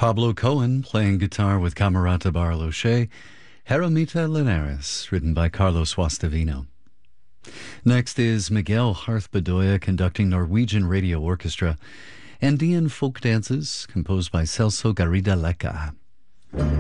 Pablo Cohen playing guitar with Camerata Barloche, Heromita Linares, written by Carlos Guastavino. Next is Miguel Harth-Bedoya conducting Norwegian Radio Orchestra, Andean folk dances composed by Celso Garriga Leca.